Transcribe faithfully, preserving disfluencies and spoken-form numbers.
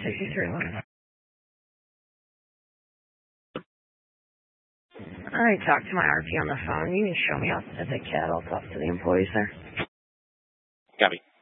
sixty-three eleven. I talked to my R P on the phone. You can show me out at the cat. I'll talk to the employees there. Copy.